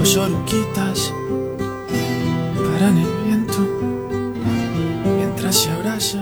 Tus oruguitas paran el viento mientras se abraza.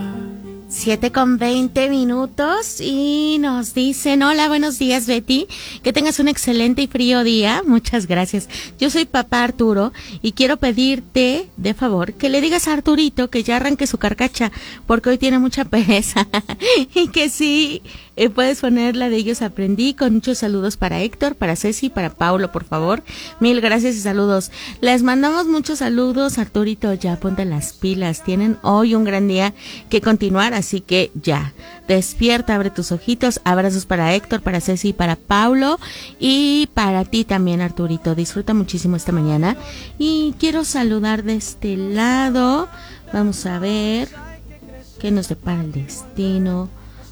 7:20 y nos dicen: hola, buenos días, Betty, que tengas un excelente y frío día. Muchas gracias. Yo soy papá Arturo y quiero pedirte de favor que le digas a Arturito que ya arranque su carcacha porque hoy tiene mucha pereza y que sí puedes poner la de Ellos Aprendí, con muchos saludos para Héctor, para Ceci, para Paulo, por favor. Mil gracias y saludos. Les mandamos muchos saludos, Arturito, ya ponte las pilas. Tienen hoy un gran día que continuar, así que ya, despierta, abre tus ojitos. Abrazos para Héctor, para Ceci, para Paulo y para ti también, Arturito. Disfruta muchísimo esta mañana. Y quiero saludar de este lado. Vamos a ver qué nos depara el destino.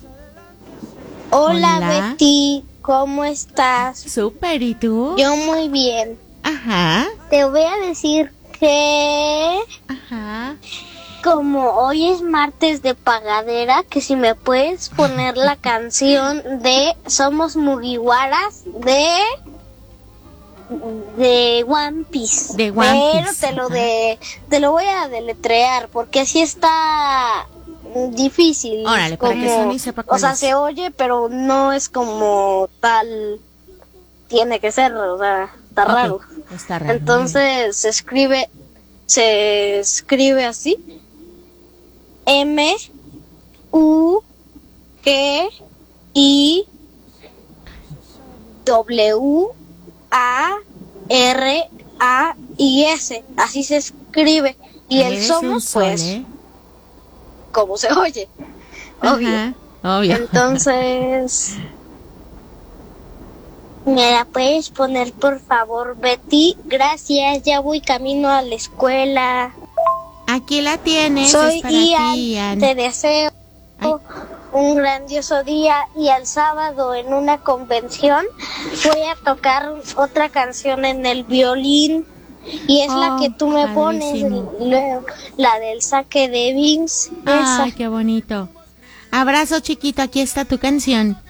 Hola, Betty, ¿cómo estás? Súper, ¿y tú? Yo muy bien. Ajá. Te voy a decir que... Ajá. Como hoy es martes de pagadera, que si me puedes poner la canción de Somos Mugiwaras de One Piece. De One Pero Piece. te lo voy a deletrear porque así está difícil. Órale, como, para que Sony sepa cuál o sea, es. se oye, pero no es como tal tiene que ser, o sea, está raro. Está raro. Entonces se escribe así: MUGIWARAIS. Así se escribe. Y el Eres somos, un sol, pues, como se oye. Obvio. Ajá, obvio. Entonces, ¿me la puedes poner, por favor, Betty? Gracias, ya voy camino a la escuela. Aquí la tienes. Soy es para Ian, ti, Ian. te deseo un grandioso día y el sábado en una convención voy a tocar otra canción en el violín y es la que tú me pones, la del saque de Vince. Ay, qué bonito. Abrazo, chiquito, aquí está tu canción.